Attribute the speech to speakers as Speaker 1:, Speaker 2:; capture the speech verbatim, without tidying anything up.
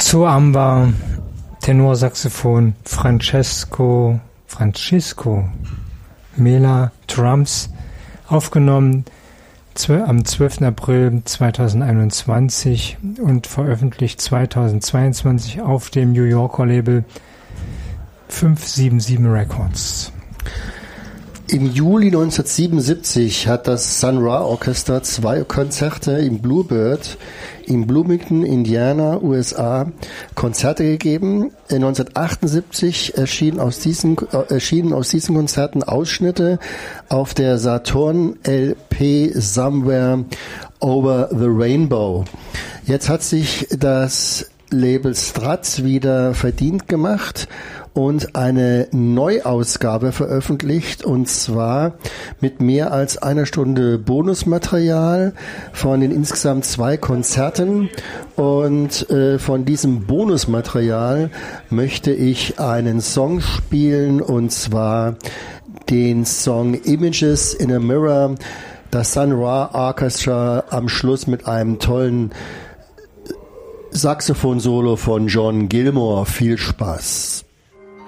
Speaker 1: Saxo Amba, Tenorsaxophon Francesco, Francisco Mela, Drums, aufgenommen am zwölften April zweitausendeinundzwanzig und veröffentlicht zweitausendzweiundzwanzig auf dem New Yorker Label fünf sieben sieben Records.
Speaker 2: Im Juli neunzehnhundertsiebenundsiebzig hat das Sun Ra Orchester zwei Konzerte im Bluebird in Bloomington, Indiana, U S A, Konzerte gegeben. neunzehnhundertachtundsiebzig erschienen aus diesen, äh, erschienen aus diesen Konzerten Ausschnitte auf der Saturn L P Somewhere Over the Rainbow. Jetzt hat sich das Label Straz wieder verdient gemacht und eine Neuausgabe veröffentlicht, und zwar mit mehr als einer Stunde Bonusmaterial von den insgesamt zwei Konzerten. Und äh, von diesem Bonusmaterial möchte ich einen Song spielen, und zwar den Song Images in a Mirror, das Sun Ra Orchestra am Schluss mit einem tollen Saxophon-Solo von John Gilmore. Viel Spaß.